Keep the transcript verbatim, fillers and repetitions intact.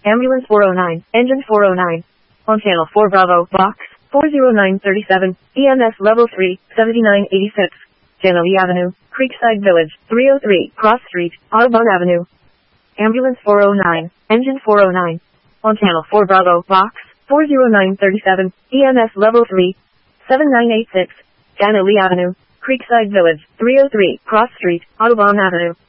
Ambulance four oh nine, Engine four oh nine. On Channel four Bravo, Box four oh nine thirty-seven, E M S Level three, seventy-nine eighty-six. Channel E Avenue, Creekside Village, three oh three, Cross Street, Audubon Avenue. Ambulance four oh nine, Engine four oh nine. On Channel four Bravo, Box four oh nine thirty-seven, E M S Level three, seventy-nine eighty-six. Channel E Avenue, Creekside Village, three oh three, Cross Street, Audubon Avenue.